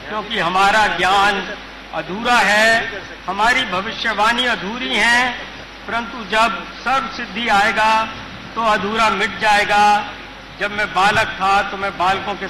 क्योंकि हमारा ज्ञान अधूरा है, हमारी भविष्यवाणी अधूरी है, परंतु जब सर्व सिद्धि आएगा तो अधूरा मिट जाएगा। जब मैं बालक था तो मैं बालकों के